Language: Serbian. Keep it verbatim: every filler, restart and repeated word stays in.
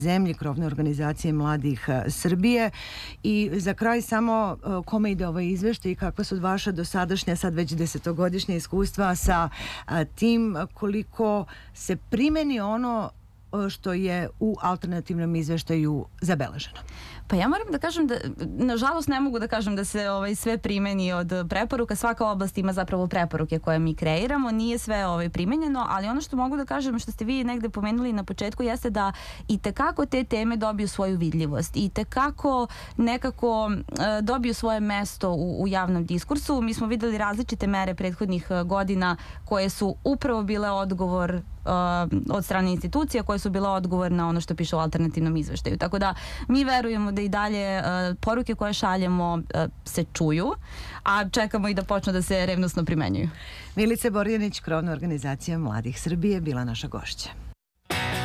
zemlji, krovne organizacije Mladih Srbije. I za kraj samo kome ide ovaj izveštaj i kakva su vaša dosadašnja, sad već desetogodišnja iskustva sa tim, koliko se primeni ono što je u alternativnom izveštaju zabeleženo? Pa ja moram da kažem da, nažalost ne mogu da kažem da se ovaj, sve primeni od preporuka. Svaka oblast ima zapravo preporuke koje mi kreiramo. Nije sve ovaj, primenjeno, ali ono što mogu da kažem, što ste vi negde pomenuli na početku, jeste da i tekako te teme dobiju svoju vidljivost i tekako nekako e, dobiju svoje mesto u, u javnom diskursu. Mi smo videli različite mere prethodnih godina koje su upravo bile odgovor od strane institucija koje su bile odgovor na ono što piše u alternativnom izveštaju. Tako da mi verujemo da i dalje uh, poruke koje šaljemo uh, se čuju, a čekamo i da počnu da se revnosno primenjuju. Milica Borjanić, krovna organizacija Mladih Srbije, bila naša gošća.